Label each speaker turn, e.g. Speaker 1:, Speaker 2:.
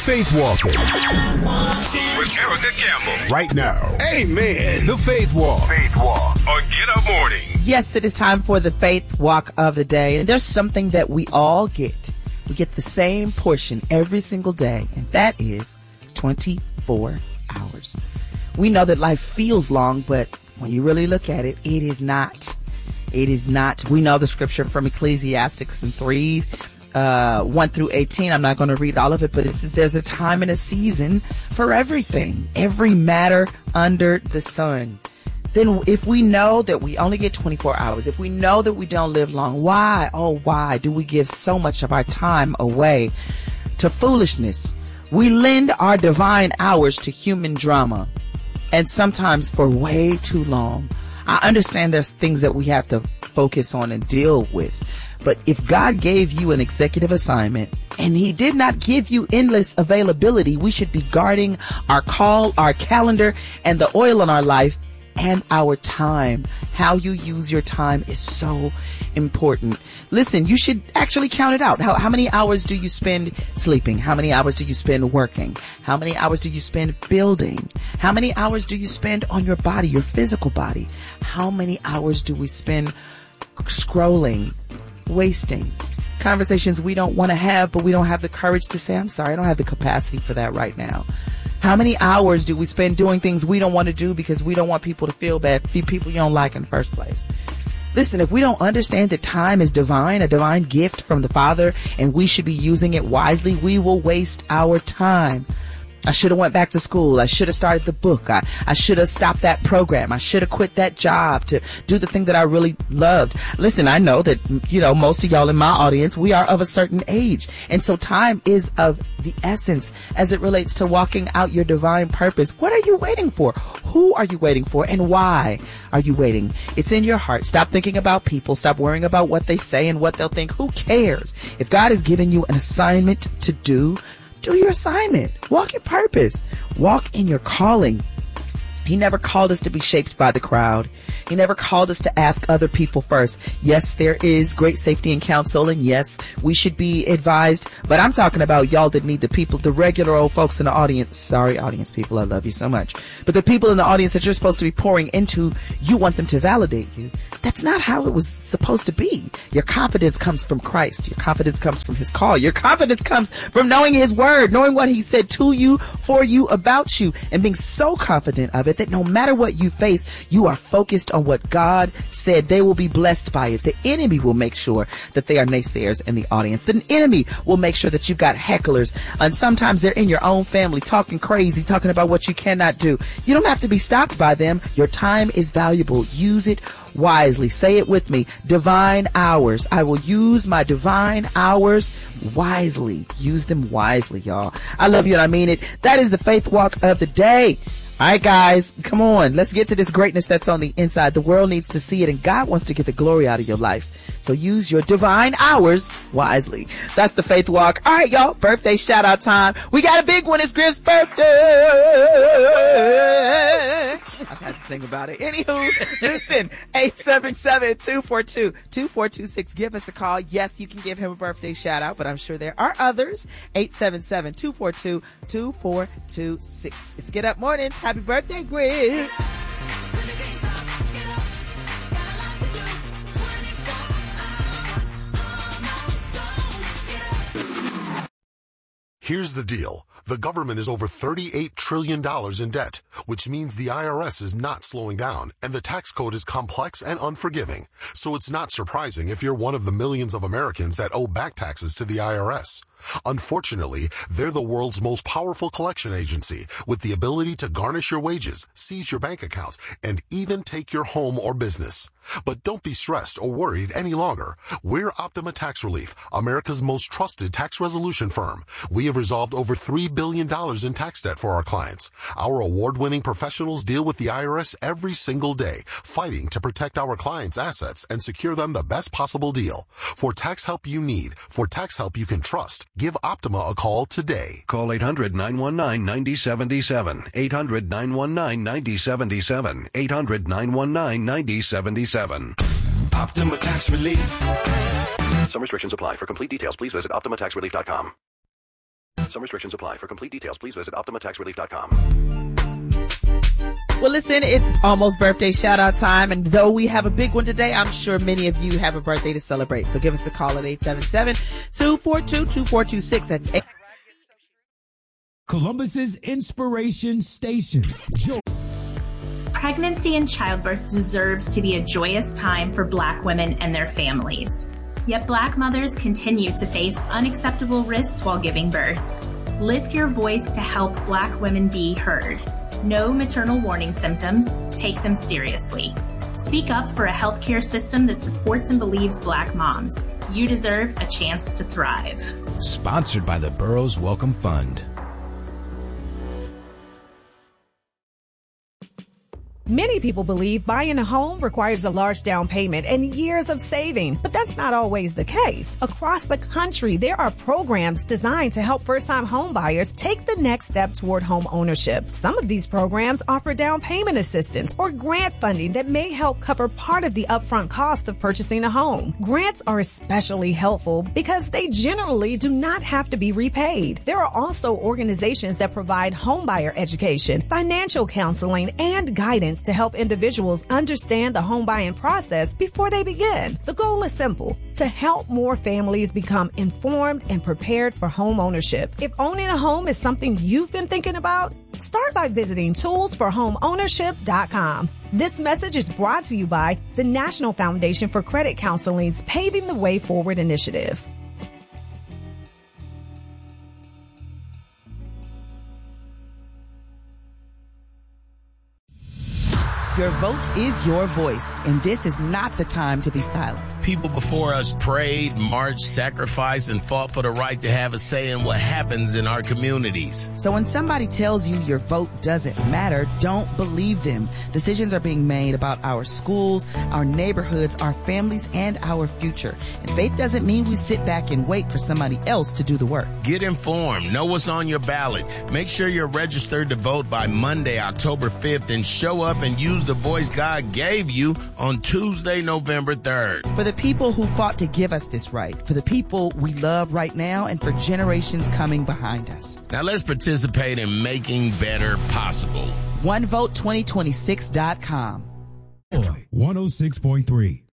Speaker 1: Faith Walking with Erica Campbell. Right now. Amen. The Faith Walk. Faith Walk on Get Up Morning.
Speaker 2: Yes, it is time for the Faith Walk of the day. And there's something that we all get. We get the same portion every single day, and that is 24 hours. We know that life feels long, but when you really look at it, it is not. It is not. We know the scripture from Ecclesiastes 3, 1 through 18. I'm not going to read all of it, but it says there's a time and a season for everything, every matter under the sun. Then if we know that we only get 24 hours, if we know that we don't live long, why do we give so much of our time away to foolishness? We lend our divine hours to human drama, and sometimes for way too long. I understand there's things that we have to focus on and deal with, but if God gave you an executive assignment and he did not give you endless availability, we should be guarding our call, our calendar, and the oil in our life and our time. How you use your time is so important. Listen, you should actually count it out. How many hours do you spend sleeping? How many hours do you spend working? How many hours do you spend building? How many hours do you spend on your body, your physical body? How many hours do we spend scrolling, wasting conversations we don't want to have, but we don't have the courage to say, I'm sorry, I don't have the capacity for that right now? How many hours do we spend doing things we don't want to do because we don't want people to feel bad, people you don't like in the first place? Listen, if we don't understand that time is divine, a divine gift from the Father, and we should be using it wisely, we will waste our time. I should have went back to school. I should have started the book. I should have stopped that program. I should have quit that job to do the thing that I really loved. Listen, I know that, most of y'all in my audience, we are of a certain age. And so time is of the essence as it relates to walking out your divine purpose. What are you waiting for? Who are you waiting for? And why are you waiting? It's in your heart. Stop thinking about people. Stop worrying about what they say and what they'll think. Who cares? If God has given you an assignment to do your assignment. Walk in purpose. Walk in your calling. He never called us to be shaped by the crowd. He never called us to ask other people first. Yes, there is great safety and counsel, and yes, we should be advised, but I'm talking about y'all that need the people, the regular old folks in the audience. Sorry, audience people, I love you so much. But the people in the audience that you're supposed to be pouring into, you want them to validate you. That's not how it was supposed to be. Your confidence comes from Christ. Your confidence comes from his call. Your confidence comes from knowing his word, knowing what he said to you, for you, about you, and being so confident of it that no matter what you face, you are focused on what God said. They will be blessed by it. The enemy will make sure that they are naysayers in the audience. The enemy will make sure that you've got hecklers, and sometimes they're in your own family talking crazy, talking about what you cannot do. You don't have to be stopped by them. Your time is valuable. Use it wisely. Say it with me. Divine hours. I will use my divine hours wisely. Use them wisely, y'all. I love you and I mean it. That is the Faith Walk of the day. All right, guys, come on. Let's get to this greatness that's on the inside. The world needs to see it, and God wants to get the glory out of your life. So use your divine hours wisely. That's the Faith Walk. All right, y'all, birthday shout out time. We got a big one. It's Griff's birthday. I had to sing about it. Anywho, listen, 877-242-2426. Give us a call. Yes, you can give him a birthday shout out, but I'm sure there are others. 877-242-2426. It's Get Up Mornings. Happy birthday, Griff.
Speaker 3: Here's the deal. The government is over $38 trillion in debt, which means the IRS is not slowing down, and the tax code is complex and unforgiving. So it's not surprising if you're one of the millions of Americans that owe back taxes to the IRS. Unfortunately, they're the world's most powerful collection agency, with the ability to garnish your wages, seize your bank accounts, and even take your home or business. But don't be stressed or worried any longer. We're Optima Tax Relief, America's most trusted tax resolution firm. We have resolved over $3 billion in tax debt for our clients. Our award-winning professionals deal with the IRS every single day, fighting to protect our clients' assets and secure them the best possible deal. For tax help you need, for tax help you can trust, give Optima a call today.
Speaker 4: Call 800-919-9077. 800-919-9077. 800-919-9077.
Speaker 1: Optima Tax Relief.
Speaker 4: Some restrictions apply. For complete details, please visit OptimaTaxRelief.com. Some restrictions apply. For complete details, please visit OptimaTaxRelief.com.
Speaker 2: Well, listen, it's almost birthday shout-out time, and though we have a big one today, I'm sure many of you have a birthday to celebrate. So give us a call at 877-242-2426. That's
Speaker 1: Columbus's Inspiration Station.
Speaker 5: Pregnancy and childbirth deserves to be a joyous time for Black women and their families. Yet Black mothers continue to face unacceptable risks while giving birth. Lift your voice to help Black women be heard. Know maternal warning symptoms. Take them seriously. Speak up for a healthcare system that supports and believes Black moms. You deserve a chance to thrive.
Speaker 6: Sponsored by the Burroughs Welcome Fund.
Speaker 7: Many people believe buying a home requires a large down payment and years of saving, but that's not always the case. Across the country, there are programs designed to help first-time home buyers take the next step toward home ownership. Some of these programs offer down payment assistance or grant funding that may help cover part of the upfront cost of purchasing a home. Grants are especially helpful because they generally do not have to be repaid. There are also organizations that provide homebuyer education, financial counseling, and guidance to help individuals understand the home buying process before they begin. The goal is simple: to help more families become informed and prepared for home ownership. If owning a home is something you've been thinking about, start by visiting toolsforhomeownership.com. This message is brought to you by the National Foundation for Credit Counseling's Paving the Way Forward initiative.
Speaker 2: Your vote is your voice, and this is not the time to be silent.
Speaker 6: People before us prayed, marched, sacrificed, and fought for the right to have a say in what happens in our communities.
Speaker 2: So when somebody tells you your vote doesn't matter, don't believe them. Decisions are being made about our schools, our neighborhoods, our families, and our future. And faith doesn't mean we sit back and wait for somebody else to do the work.
Speaker 6: Get informed. Know what's on your ballot. Make sure you're registered to vote by Monday, October 5th, and show up and use the voice God gave you on Tuesday, November 3rd.
Speaker 2: For the people who fought to give us this right, for the people we love right now, and for generations coming behind us.
Speaker 6: Now let's participate in making better possible.
Speaker 2: OneVote2026.com.
Speaker 1: 106.3.